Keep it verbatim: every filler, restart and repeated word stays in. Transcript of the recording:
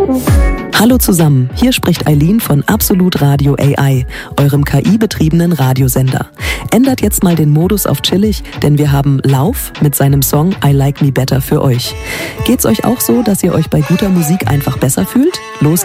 Hallo zusammen, hier spricht Eileen von Absolut Radio A I, eurem K I-betriebenen Radiosender. Ändert jetzt mal den Modus auf chillig, denn wir haben Lauf mit seinem Song I Like Me Better für euch. Geht's euch auch so, dass ihr euch bei guter Musik einfach besser fühlt? Los